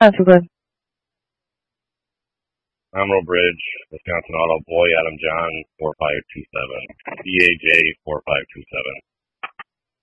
That's good. Emerald Bridge, Wisconsin Auto, Boy Adam John 4527. BAJ 4527.